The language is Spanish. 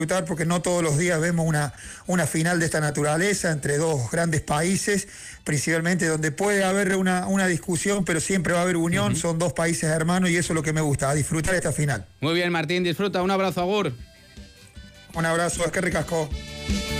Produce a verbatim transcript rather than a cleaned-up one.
porque no todos los días vemos una, una final de esta naturaleza entre dos grandes países, principalmente donde puede haber una, una discusión, pero siempre va a haber unión. Uh-huh. Son dos países hermanos y eso es lo que me gusta, a disfrutar esta final. Muy bien, Martín, disfruta. Un abrazo, agur. Un abrazo, es que ricasco.